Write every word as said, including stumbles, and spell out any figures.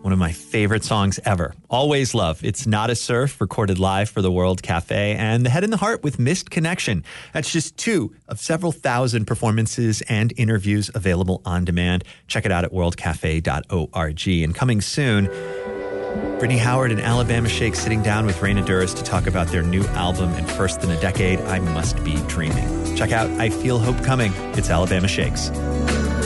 one of my favorite songs ever. Always Love. It's Not a Surf, recorded live for the World Cafe, and The Head and the Heart with Missed Connection. That's just two of several thousand performances and interviews available on demand. Check it out at world cafe dot org. And coming soon, Brittany Howard and Alabama Shakes sitting down with Raina Douris to talk about their new album and first in a decade, I Must Be Dreaming. Check out I Feel Hope Coming. It's Alabama Shakes.